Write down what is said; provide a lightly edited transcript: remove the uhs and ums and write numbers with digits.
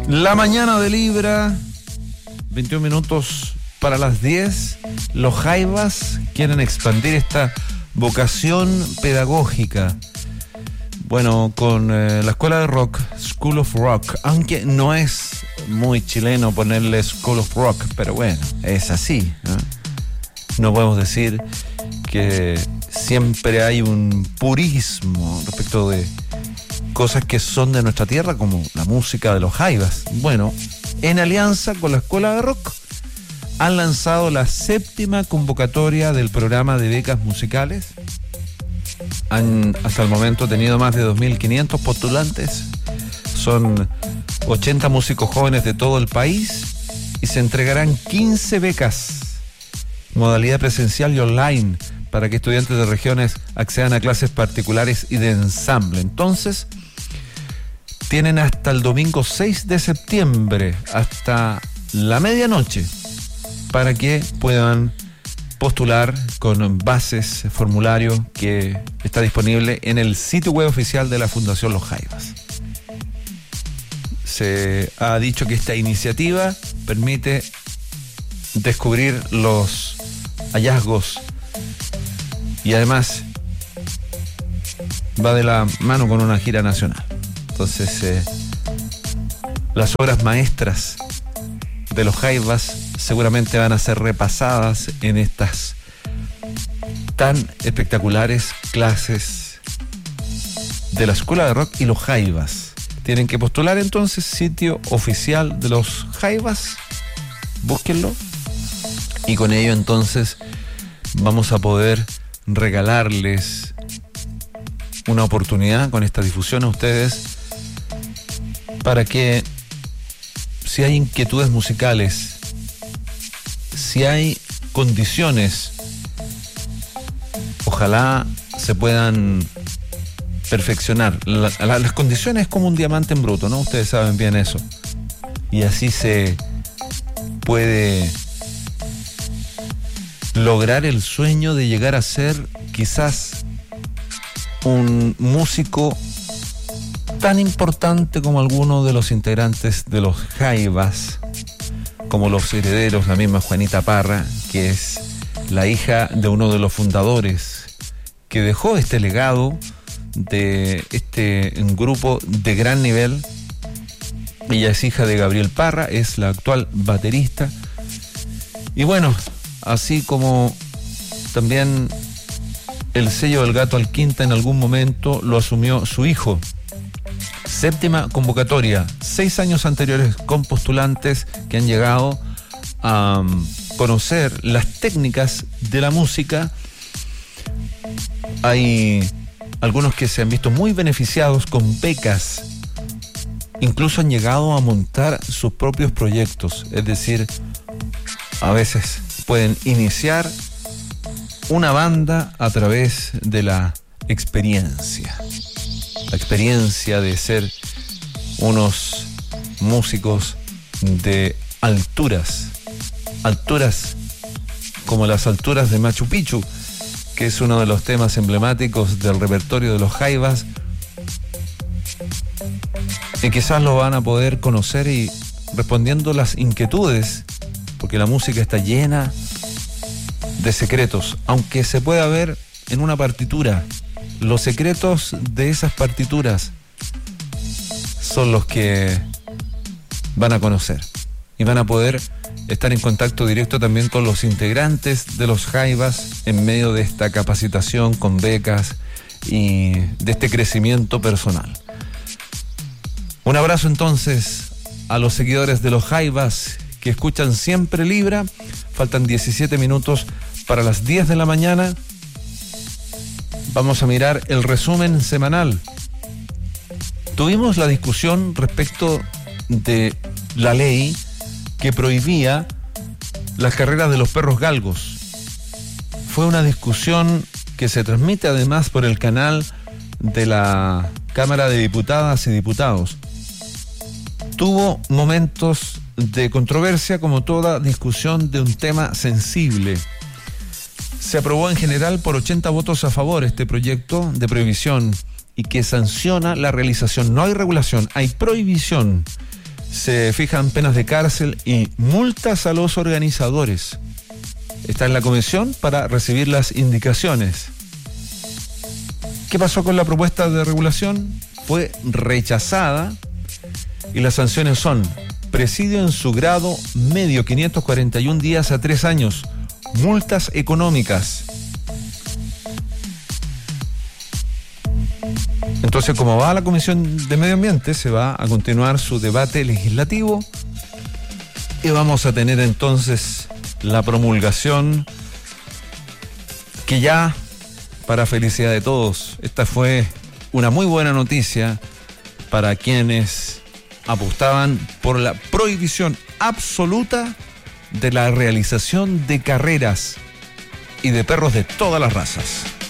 La mañana de Libra, 21 minutos para las 10. Los Jaivas quieren expandir esta vocación pedagógica. Bueno, con la escuela de rock, School of Rock, aunque no es muy chileno ponerle School of Rock, pero bueno, es así, ¿no? No podemos decir que siempre hay un purismo respecto de cosas que son de nuestra tierra, como la música de los Jaivas. Bueno, en alianza con la escuela de rock, han lanzado la 7ª convocatoria del programa de becas musicales. Han hasta el momento tenido más de 2.500 postulantes. Son 80 músicos jóvenes de todo el país y se entregarán 15 becas, modalidad presencial y online, para que estudiantes de regiones accedan a clases particulares y de ensamble. Entonces, tienen hasta el domingo 6 de septiembre, hasta la medianoche, para que puedan postular con bases, formulario que está disponible en el sitio web oficial de la Fundación Los Jaivas. Se ha dicho que esta iniciativa permite descubrir los hallazgos y además va de la mano con una gira nacional. Entonces, las obras maestras de los Jaivas seguramente van a ser repasadas en estas tan espectaculares clases de la Escuela de Rock y los Jaivas. Tienen que postular entonces, sitio oficial de los Jaivas, búsquenlo, y con ello entonces vamos a poder regalarles una oportunidad con esta difusión a ustedes para que, si hay inquietudes musicales, si hay condiciones, ojalá se puedan perfeccionar. Las condiciones como un diamante en bruto, ¿no? Ustedes saben bien eso. Y así se puede lograr el sueño de llegar a ser quizás un músico tan importante como alguno de los integrantes de los Jaivas, como los herederos, la misma Juanita Parra, que es la hija de uno de los fundadores, que dejó este legado de este grupo de gran nivel. Ella es hija de Gabriel Parra, es la actual baterista. Y bueno, así como también el sello del Gato Alquinta en algún momento lo asumió su hijo. 7ª convocatoria, 6 años anteriores con postulantes que han llegado a conocer las técnicas de la música. Hay algunos que se han visto muy beneficiados con becas, incluso han llegado a montar sus propios proyectos, es decir, a veces pueden iniciar una banda a través de la experiencia de ser unos músicos de alturas como las alturas de Machu Picchu, que es uno de los temas emblemáticos del repertorio de los Jaivas, y quizás lo van a poder conocer y respondiendo las inquietudes, porque la música está llena de secretos, aunque se pueda ver en una partitura. Los secretos de esas partituras son los que van a conocer y van a poder estar en contacto directo también con los integrantes de los Jaivas en medio de esta capacitación con becas y de este crecimiento personal. Un abrazo entonces a los seguidores de los Jaivas que escuchan siempre Libra. Faltan 17 minutos para las 10 de la mañana. Vamos a mirar el resumen semanal. Tuvimos la discusión respecto de la ley que prohibía las carreras de los perros galgos. Fue una discusión que se transmite además por el canal de la Cámara de Diputadas y Diputados. Tuvo momentos de controversia, como toda discusión de un tema sensible. Se aprobó en general por 80 votos a favor este proyecto de prohibición y que sanciona la realización. No hay regulación, hay prohibición. Se fijan penas de cárcel y multas a los organizadores. Está en la comisión para recibir las indicaciones. ¿Qué pasó con la propuesta de regulación? Fue rechazada y las sanciones son presidio en su grado medio, 541 días a 3 años, multas económicas. Entonces, como va a la Comisión de Medio Ambiente, se va a continuar su debate legislativo y vamos a tener entonces la promulgación que ya, para felicidad de todos, esta fue una muy buena noticia para quienes apostaban por la prohibición absoluta de la realización de carreras y de perros de todas las razas.